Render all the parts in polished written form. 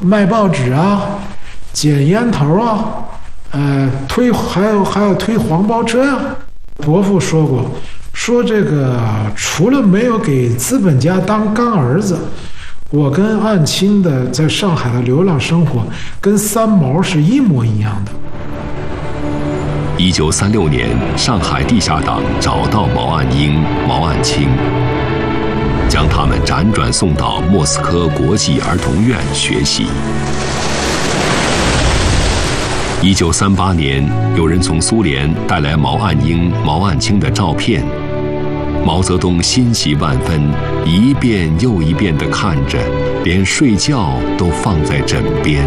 卖报纸啊，捡烟头啊，还有推黄包车呀。伯父说过，说这个除了没有给资本家当干儿子，我跟岸青的在上海的流浪生活跟三毛是一模一样的。 1936年，上海地下党找到毛岸英、毛岸青，将他们辗转送到莫斯科国际儿童院学习。1938年，有人从苏联带来毛岸英、毛岸青的照片，毛泽东欣喜万分，一遍又一遍地看着，连睡觉都放在枕边。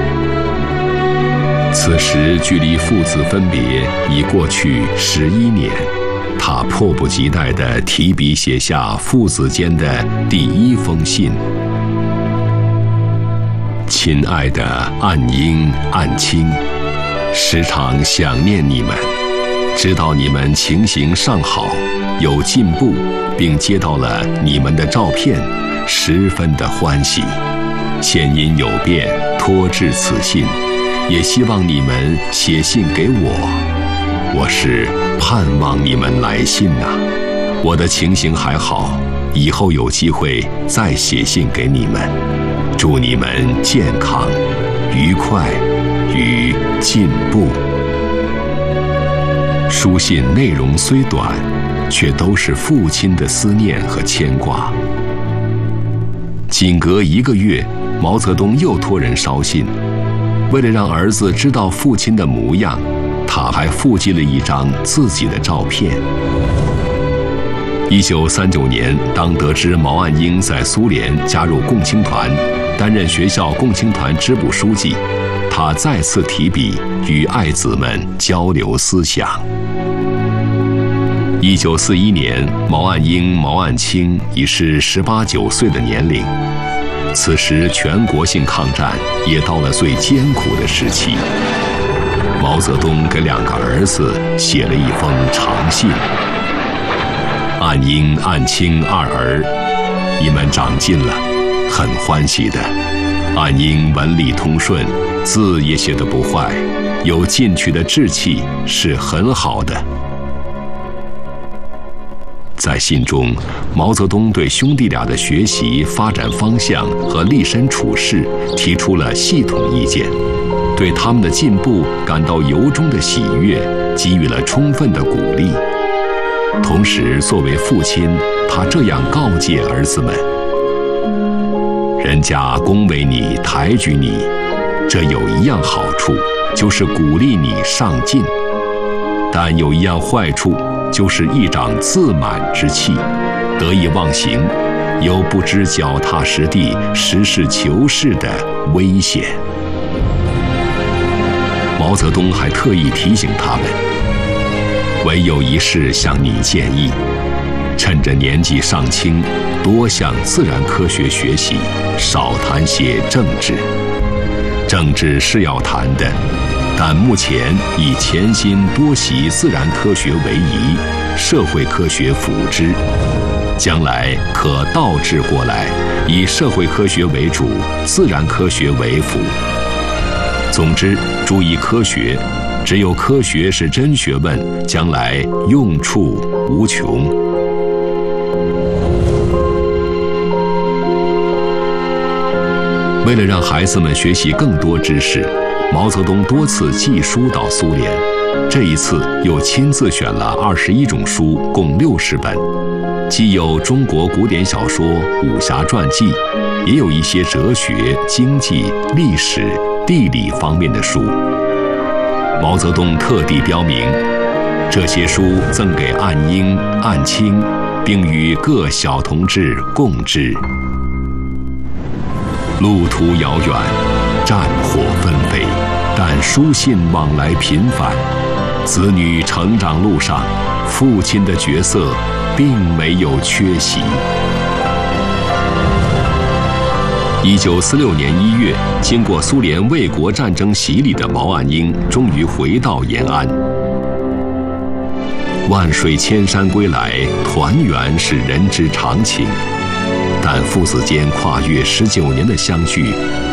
此时距离父子分别已过去11年，他迫不及待地提笔写下父子间的第一封信。亲爱的岸英、岸青，时常想念你们，知道你们情形尚好，有进步，并接到了你们的照片，十分的欢喜。现因有变，托致此信，也希望你们写信给我。我是盼望你们来信呐。我的情形还好，以后有机会再写信给你们。祝你们健康、愉快与进步。书信内容虽短，却都是父亲的思念和牵挂。仅隔1个月，毛泽东又托人捎信，为了让儿子知道父亲的模样，他还附寄了一张自己的照片。1939年，当得知毛岸英在苏联加入共青团，担任学校共青团支部书记，他再次提笔与爱子们交流思想。1941年，毛岸英、毛岸青已是18、19岁的年龄，此时全国性抗战也到了最艰苦的时期。毛泽东给2个儿子写了一封长信：岸英、岸青2儿，你们长进了，很欢喜的。岸英文理通顺，字也写得不坏，有进取的志气，是很好的。在信中，毛泽东对兄弟俩的学习发展方向和立身处世提出了系统意见，对他们的进步感到由衷的喜悦，给予了充分的鼓励。同时，作为父亲，他这样告诫儿子们：人家恭维你、抬举你，这有一样好处，就是鼓励你上进；但有一样坏处，就是一长自满之气，得意忘形，有不知脚踏实地、实事求是的危险。毛泽东还特意提醒他们：唯有一事向你建议，趁着年纪尚轻，多向自然科学学习，少谈些政治。政治是要谈的，但目前以潜心多习自然科学为宜，社会科学辅之，将来可倒置过来，以社会科学为主，自然科学为辅。总之，注意科学，只有科学是真学问，将来用处无穷。为了让孩子们学习更多知识，毛泽东多次寄书到苏联，这一次又亲自选了21种书，共60本，既有中国古典小说、武侠传记，也有一些哲学、经济、历史、地理方面的书。毛泽东特地标明，这些书赠给岸英、岸青，并与各小同志共之。路途遥远，战火纷飞，但书信往来频繁。子女成长路上，父亲的角色并没有缺席。1946年1月，经过苏联卫国战争洗礼的毛岸英终于回到延安。万水千山归来，团圆是人之常情。但父子间跨越19年的相聚，